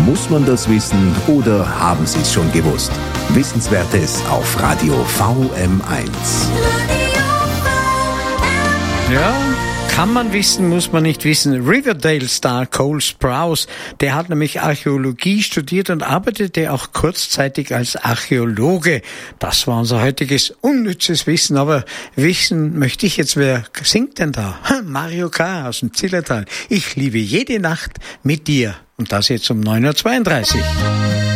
Muss man das wissen oder haben Sie es schon gewusst? Wissenswertes auf Radio VM1. Ja, kann man wissen, muss man nicht wissen. Riverdale-Star Cole Sprouse, der hat nämlich Archäologie studiert und arbeitete auch kurzzeitig als Archäologe. Das war unser heutiges unnützes Wissen, aber wissen möchte ich jetzt, wer singt denn da? Mario K. aus dem Zillertal. Ich liebe jede Nacht mit dir. Und das jetzt um 9:32 Uhr.